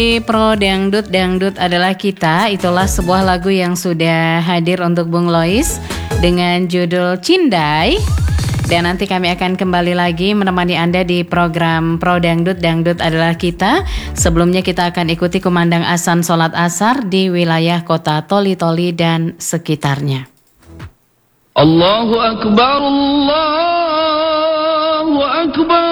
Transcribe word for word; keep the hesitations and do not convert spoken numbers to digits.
Pro Dangdut, Dangdut adalah kita. Itulah sebuah lagu yang sudah hadir untuk Bung Lois dengan judul Cindai. Dan nanti kami akan kembali lagi menemani Anda di program Pro Dangdut, Dangdut adalah kita. Sebelumnya kita akan ikuti kumandang azan sholat asar di wilayah kota Toli-Toli dan sekitarnya. Allahu Akbar, Allahu Akbar.